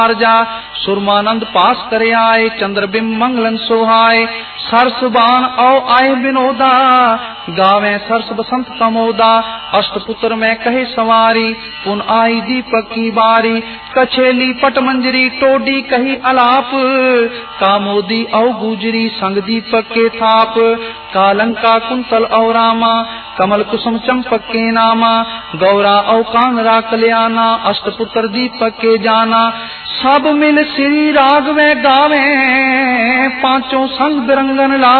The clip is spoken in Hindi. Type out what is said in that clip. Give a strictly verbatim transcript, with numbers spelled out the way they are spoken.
जा सुरमानंद पास करे आए, चंद्रबिंब मंगलन सोहाय। सरस बान औ आए विनोदा, गावे सरस बसंत कमोदा। अष्टपुत्र में कहे सवारी, पुन आई दीपक की बारी। कछेली पट मंजरी टोडी कही अलाप, कामोदी औ गुजरी संग दीपक के थाप। कालंका कुंतल औ रामा, कमल कुसुम चंपक के नामा। गौरा औ कानरा कल्याणा, अष्टपुत्र दीपक के जाना। सब मिल श्री राग में गावे, पांचों संग बिरंगन ला